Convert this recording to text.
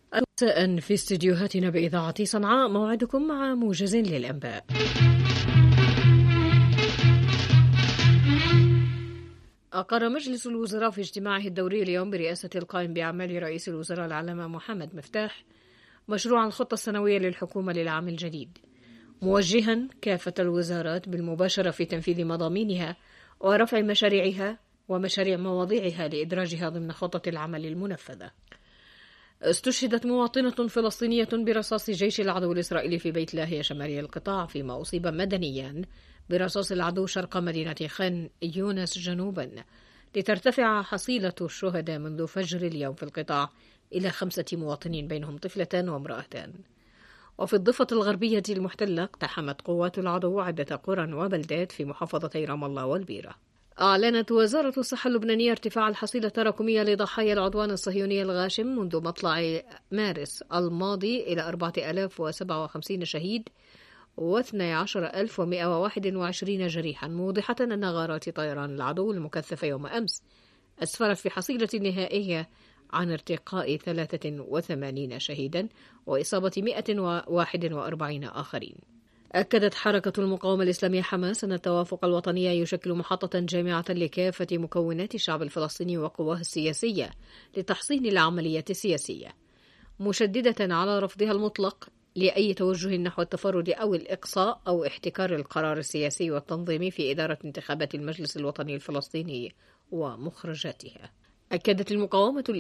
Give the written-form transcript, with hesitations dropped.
مساء في استديوهاتنا بإذاعة صنعاء، موعدكم مع موجز للأنباء. أقر مجلس الوزراء في اجتماعه الدوري اليوم برئاسة القائم بأعمال رئيس الوزراء العلامة محمد مفتاح مشروع الخطة السنوية للحكومة للعام الجديد، موجها كافة الوزارات بالمباشرة في تنفيذ مضامينها ورفع مشاريعها ومشاريع مواضيعها لإدراجها ضمن خطة العمل المنفذة. استشهدت مواطنة فلسطينية برصاص جيش العدو الإسرائيلي في بيت لاهيا شمالي القطاع، فيما أصيب مدنيان برصاص العدو شرق مدينة خان يونس جنوبا، لترتفع حصيلة الشهداء منذ فجر اليوم في القطاع إلى 5 مواطنين بينهم طفلتان وامرأتان. وفي الضفة الغربية المحتلة اقتحمت قوات العدو عدة قرى وبلدات في محافظتي رام الله والبيرة. أعلنت وزارة الصحة اللبنانية ارتفاع الحصيلة التراكمية لضحايا العدوان الصهيوني الغاشم منذ مطلع مارس الماضي إلى 4057 شهيد و12121 جريحا، موضحة أن غارات طيران العدو المكثفة يوم أمس أسفرت في حصيلة نهائية عن ارتقاء 83 شهيدا وإصابة 141 آخرين. أكدت حركة المقاومة الإسلامية حماس أن التوافق الوطني يشكل محطة جامعة لكافة مكونات الشعب الفلسطيني وقواه السياسية لتحصين العملية السياسية، مشددة على رفضها المطلق لأي توجه نحو التفرد أو الإقصاء أو احتكار القرار السياسي والتنظيمي في إدارة انتخابات المجلس الوطني الفلسطيني ومخرجاتها. أكدت المقاومة